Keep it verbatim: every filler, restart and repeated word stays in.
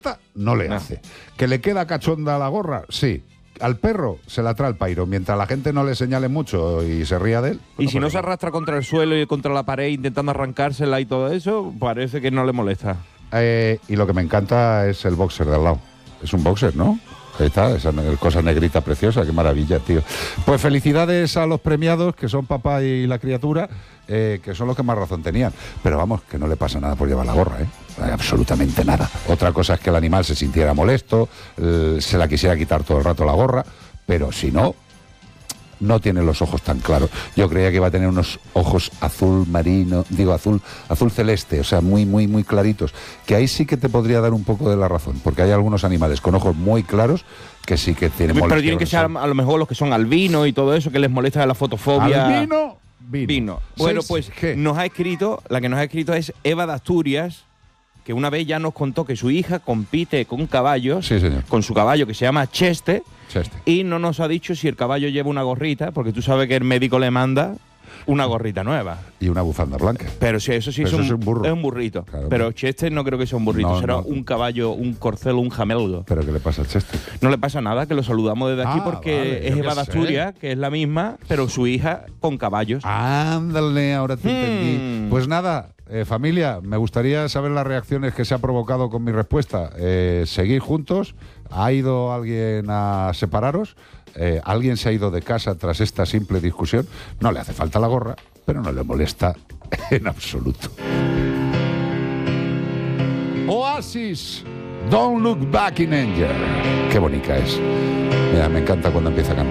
no le No. hace. ¿Que le queda cachonda la gorra? Sí. Al perro se la trae el pairo. Mientras la gente no le señale mucho y se ría de él. Y pues si no no pasa se nada. arrastra contra el suelo y contra la pared intentando arrancársela y todo eso, parece que no le molesta. Eh, y lo que me encanta es el boxer de al lado. Es un boxer, ¿no? Ahí está, esa ne- cosa negrita preciosa, qué maravilla, tío. Pues felicidades a los premiados, que son papá y la criatura, eh, que son los que más razón tenían. Pero vamos, que no le pasa nada por llevar la gorra, ¿eh? Absolutamente nada. Otra cosa es que el animal se sintiera molesto, eh, se la quisiera quitar todo el rato la gorra, pero si no, no tiene los ojos tan claros. Yo creía que iba a tener unos ojos azul marino, digo azul, azul celeste, o sea, muy, muy, muy claritos. Que ahí sí que te podría dar un poco de la razón, porque hay algunos animales con ojos muy claros que sí que tienen Pero molestia tienen que con ser el sol. a lo mejor los que son albinos y todo eso, que les molesta la fotofobia. Albino, vino. Vino. Bueno, Seis pues G. nos ha escrito, la que nos ha escrito es Eva de Asturias, que una vez ya nos contó que su hija compite con caballos, Sí, señor. con su caballo que se llama Cheste, Cheste. y no nos ha dicho si el caballo lleva una gorrita, porque tú sabes que el médico le manda una gorrita nueva. Y una bufanda blanca. Pero si eso sí Pero es, eso un, es un burro. es un burrito. Claro. Pero Cheste no creo que sea un burrito, No, será no. un caballo, un corcel, un jamelgo. ¿Pero qué le pasa al Cheste? No le pasa nada, que lo saludamos desde aquí Ah, porque vale, es yo Eva qué de sé. Asturias, que es la misma, pero su hija con caballos. Ándale, ahora te Hmm. entendí. Pues nada, eh, familia, me gustaría saber las reacciones que se ha provocado con mi respuesta. Eh, seguir juntos. ¿Ha ido alguien a separaros? Eh, ¿Alguien se ha ido de casa tras esta simple discusión? No le hace falta la gorra, pero no le molesta en absoluto. Oasis, Don't Look Back in Anger. Qué bonita es. Mira, me encanta cuando empieza a cantar.